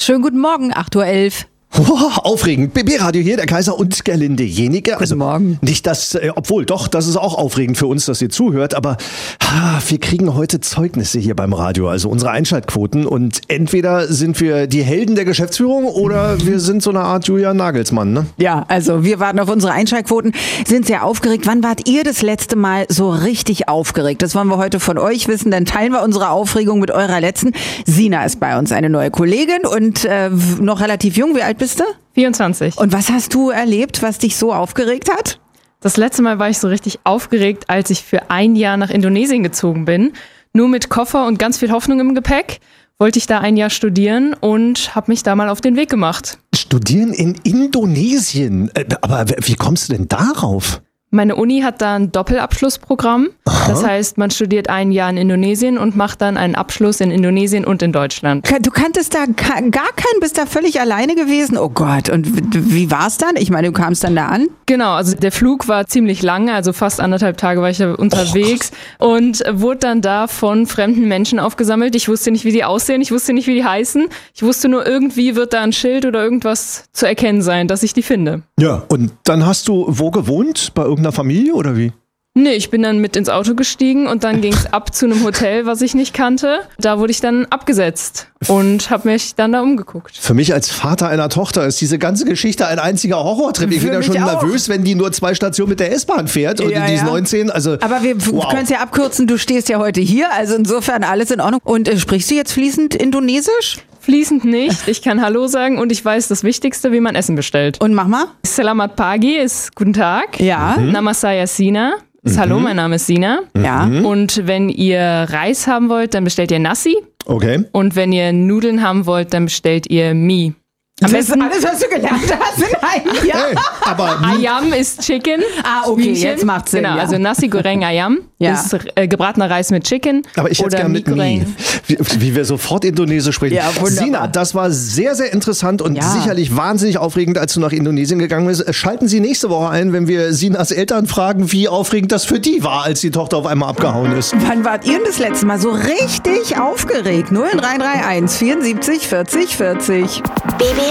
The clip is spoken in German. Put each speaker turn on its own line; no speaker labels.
Schönen guten Morgen, 8:11 Uhr.
Oh, aufregend. BB-Radio hier, der Kaiser und Gerlinde Jenike.
Guten Morgen.
Nicht das, obwohl doch, das ist auch aufregend für uns, dass ihr zuhört, aber wir kriegen heute Zeugnisse hier beim Radio, also unsere Einschaltquoten, und entweder sind wir die Helden der Geschäftsführung oder wir sind so eine Art Julian Nagelsmann, ne?
Ja, also wir warten auf unsere Einschaltquoten, sind sehr aufgeregt. Wann wart ihr das letzte Mal so richtig aufgeregt? Das wollen wir heute von euch wissen, dann teilen wir unsere Aufregung mit eurer letzten. Sina ist bei uns, eine neue Kollegin und noch relativ jung. Wie alt bist du?
24.
Und was hast du erlebt, was dich so aufgeregt hat?
Das letzte Mal war ich so richtig aufgeregt, als ich für ein Jahr nach Indonesien gezogen bin. Nur mit Koffer und ganz viel Hoffnung im Gepäck wollte ich da ein Jahr studieren und habe mich da mal auf den Weg gemacht.
Studieren in Indonesien? Aber wie kommst du denn darauf?
Meine Uni hat da ein Doppelabschlussprogramm.
Aha.
Das heißt, man studiert ein Jahr in Indonesien und macht dann einen Abschluss in Indonesien und in Deutschland.
Du kanntest da gar keinen, bist da völlig alleine gewesen? Oh Gott, und wie war's dann? Ich meine, du kamst dann da an?
Genau, also der Flug war ziemlich lang, also fast 1,5 Tage war ich da unterwegs und wurde dann da von fremden Menschen aufgesammelt. Ich wusste nicht, wie die aussehen, ich wusste nicht, wie die heißen. Ich wusste nur, irgendwie wird da ein Schild oder irgendwas zu erkennen sein, dass ich die finde.
Ja, und dann hast du wo gewohnt? Bei irgendeiner Familie oder wie?
Nee, ich bin dann mit ins Auto gestiegen und dann ging's ab zu einem Hotel, was ich nicht kannte. Da wurde ich dann abgesetzt und habe mich dann da umgeguckt.
Für mich als Vater einer Tochter ist diese ganze Geschichte ein einziger Horrortrip. Ich bin ja schon nervös, wenn die nur 2 Stationen mit der S-Bahn fährt und die ist 19. Also,
aber wir können es ja abkürzen, du stehst ja heute hier, also insofern alles in Ordnung. Und sprichst du jetzt fließend Indonesisch?
Fließend nicht. Ich kann Hallo sagen und ich weiß das Wichtigste, wie man Essen bestellt.
Und mach mal.
Selamat pagi ist Guten Tag.
Ja.
Nama saya Sina. Ist Hallo, mein Name ist Sina.
Ja.
Und wenn ihr Reis haben wollt, dann bestellt ihr Nasi.
Okay.
Und wenn ihr Nudeln haben wollt, dann bestellt ihr Mie.
Das ist alles, was du gelernt hast in einem Jahr.
Hey, aber
Ayam ist Chicken.
Okay,
Hühnchen.
jetzt macht's Sinn.
Genau,
ja.
also Nasi Goreng Ayam ist gebratener Reis mit Chicken.
Aber ich hätte
oder
gerne mit Mie, wie wir sofort Indonesisch sprechen.
Ja, wunderbar.
Sina, das war sehr, sehr interessant und
Ja.
sicherlich wahnsinnig aufregend, als du nach Indonesien gegangen bist. Schalten Sie nächste Woche ein, wenn wir Sinas Eltern fragen, wie aufregend das für die war, als die Tochter auf einmal abgehauen ist.
Wann wart ihr denn das letzte Mal so richtig aufgeregt? 0331 74 40 40.
BB